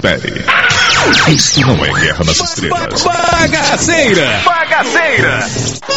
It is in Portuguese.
espere. Isso não é Guerra nas Estrelas. Bagaceira!